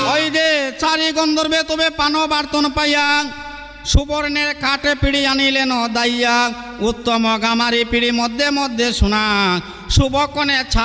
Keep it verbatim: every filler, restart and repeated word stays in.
ওই যে চারি গন্ধর্বে তবে পান বার্তন পাইয়া সুবর্ণের কাঠে পিড়ি আনিলেন দাইয়া উত্তম গামারি পিড়ি মধ্যে মধ্যে শোনা শুভকণে